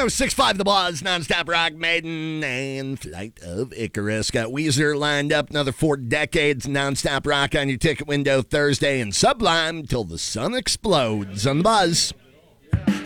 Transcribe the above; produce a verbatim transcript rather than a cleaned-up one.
oh six five The Buzz, Nonstop Rock, Maiden, and Flight of Icarus. Got Weezer lined up, another four decades. Nonstop Rock on your ticket window Thursday, and Sublime till the sun explodes on The Buzz.